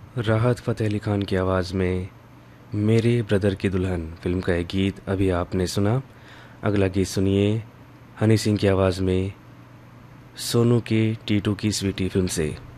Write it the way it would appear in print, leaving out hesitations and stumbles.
राहत फ़तेह अली ख़ान की आवाज़ में मेरे ब्रदर की दुल्हन फ़िल्म का एक गीत अभी आपने सुना। अगला गीत सुनिए हनी सिंह की आवाज़ में सोनू के टीटू की स्वीटी फ़िल्म से।